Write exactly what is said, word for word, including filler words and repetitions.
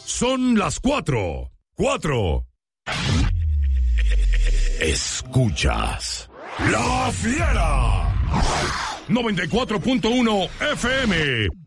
Son las cuatro. Cuatro. Escuchas La Fiera. noventa y cuatro punto uno F M.